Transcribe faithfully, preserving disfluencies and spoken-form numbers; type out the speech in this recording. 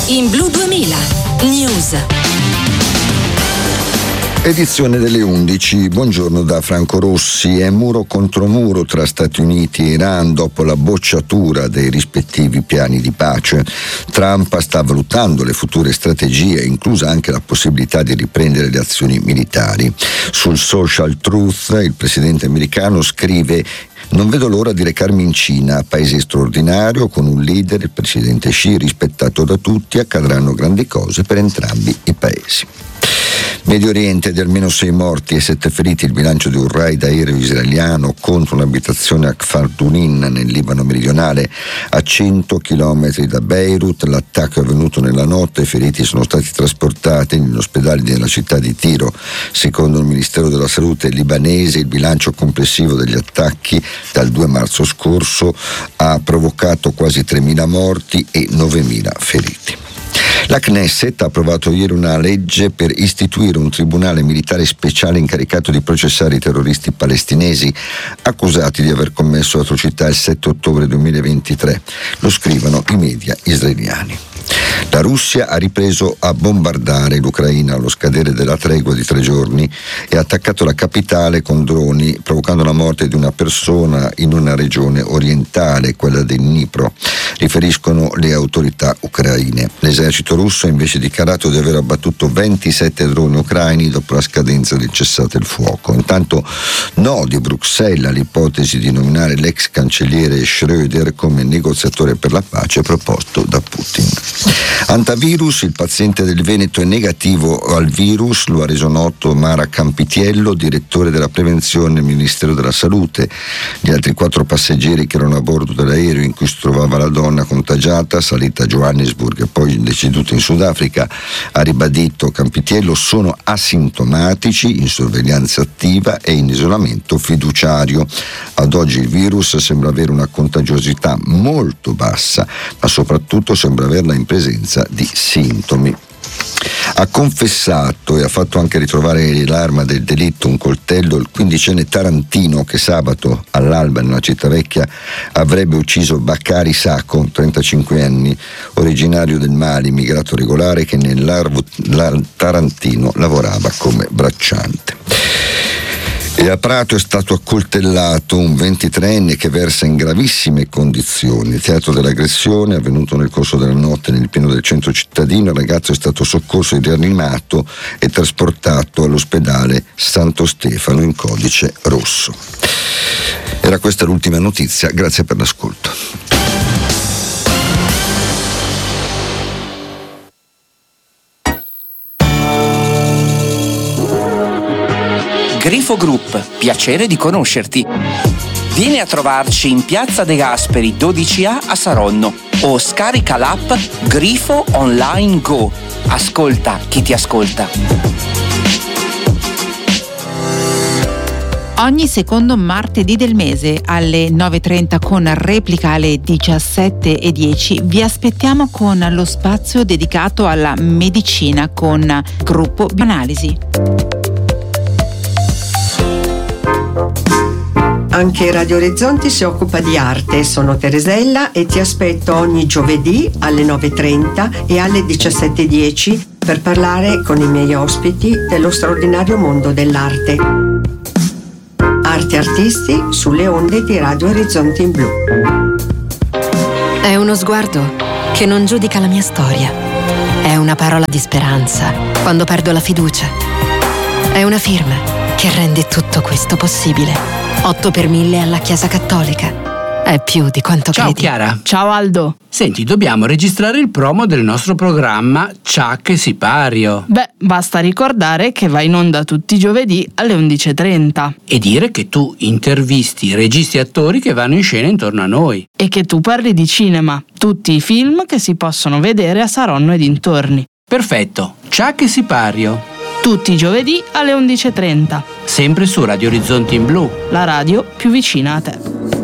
In Blu duemila News. Edizione delle undici. Buongiorno da Franco Rossi. È muro contro muro tra Stati Uniti e Iran dopo la bocciatura dei rispettivi piani di pace. Trump sta valutando le future strategie, inclusa anche la possibilità di riprendere le azioni militari. Sul social Truth il presidente americano scrive: non vedo l'ora di recarmi in Cina, paese straordinario, con un leader, il presidente Xi, rispettato da tutti. Accadranno grandi cose per entrambi i paesi. Medio Oriente, di almeno sei morti e sette feriti il bilancio di un raid aereo israeliano contro un'abitazione a Kfar Dunin nel Libano meridionale, a cento chilometri da Beirut. L'attacco è avvenuto nella notte, i feriti sono stati trasportati negli ospedali della città di Tiro. Secondo il Ministero della Salute libanese, il bilancio complessivo degli attacchi dal due marzo scorso ha provocato quasi tremila morti e novemila feriti. La Knesset ha approvato ieri una legge per istituire un tribunale militare speciale incaricato di processare i terroristi palestinesi accusati di aver commesso atrocità il sette ottobre duemilaventitré. Lo scrivono i media israeliani. La Russia ha ripreso a bombardare l'Ucraina allo scadere della tregua di tre giorni e ha attaccato la capitale con droni, provocando la morte di una persona in una regione orientale, quella del Dnipro, riferiscono le autorità ucraine. L'esercito russo ha invece dichiarato di aver abbattuto ventisette droni ucraini dopo la scadenza del cessate il fuoco. Intanto no di Bruxelles all'ipotesi di nominare l'ex cancelliere Schröder come negoziatore per la pace proposto da Putin. Antivirus, il paziente del Veneto è negativo al virus, lo ha reso noto Mara Campitiello, direttore della prevenzione del Ministero della Salute. Gli altri quattro passeggeri che erano a bordo dell'aereo in cui si trovava la donna contagiata, salita a Johannesburg e poi deceduta in Sudafrica, ha ribadito Campitiello, sono asintomatici, in sorveglianza attiva e in isolamento fiduciario. Ad oggi il virus sembra avere una contagiosità molto bassa, ma soprattutto sembra averla in presenza di sintomi. Ha confessato e ha fatto anche ritrovare l'arma del delitto, un coltello, il quindicenne tarantino che sabato all'alba nella città vecchia avrebbe ucciso Bakari Sacco, trentacinque anni, originario del Mali, immigrato regolare che nel Tarantino lavorava come bracciante. E a Prato è stato accoltellato un ventitreenne che versa in gravissime condizioni. Il teatro dell'aggressione è avvenuto nel corso della notte nel pieno del centro cittadino. Il ragazzo è stato soccorso e rianimato e trasportato all'ospedale Santo Stefano in codice rosso. Era questa l'ultima notizia, grazie per l'ascolto. Grifo Group, piacere di conoscerti. Vieni a trovarci in Piazza De Gasperi dodici A a Saronno o scarica l'app Grifo Online Go. Ascolta chi ti ascolta. Ogni secondo martedì del mese alle nove e trenta con replica alle diciassette e dieci vi aspettiamo con lo spazio dedicato alla medicina con Gruppo Bioanalisi. Anche Radio Orizzonti si occupa di arte. Sono Teresella e ti aspetto ogni giovedì alle nove e trenta e alle diciassette e dieci per parlare con i miei ospiti dello straordinario mondo dell'arte. Arte e artisti sulle onde di Radio Orizzonti in Blu. È uno sguardo che non giudica la mia storia. È una parola di speranza quando perdo la fiducia. È una firma che rende tutto questo possibile. otto per mille alla Chiesa Cattolica. È più di quanto Ciao credi. Chiara. Ciao Aldo. Senti, dobbiamo registrare il promo del nostro programma Ciak e Sipario. Beh, basta ricordare che va in onda tutti i giovedì alle undici e trenta. E dire che tu intervisti registi e attori che vanno in scena intorno a noi. E che tu parli di cinema, tutti i film che si possono vedere a Saronno e dintorni. Perfetto, Ciak e Sipario. Tutti i giovedì alle undici e trenta. Sempre su Radio Orizzonti in Blu. La radio più vicina a te.